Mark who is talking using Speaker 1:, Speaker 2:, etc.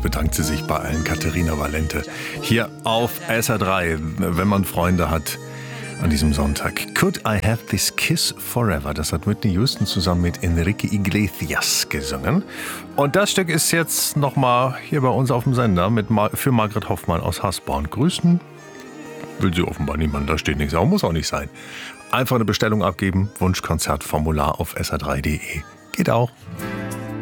Speaker 1: bedankt sie sich bei allen Katharina Valente hier auf SR3, wenn man Freunde hat an diesem Sonntag. Could I Have This Kiss Forever? Das hat Whitney Houston zusammen mit Enrique Iglesias gesungen. Und das Stück ist jetzt nochmal hier bei uns auf dem Sender für Margret Hoffmann aus Hasborn. Grüßen will sie offenbar niemand, da steht nichts, aber muss auch nicht sein. Einfach eine Bestellung abgeben, Wunschkonzertformular auf sr3.de. Geht auch.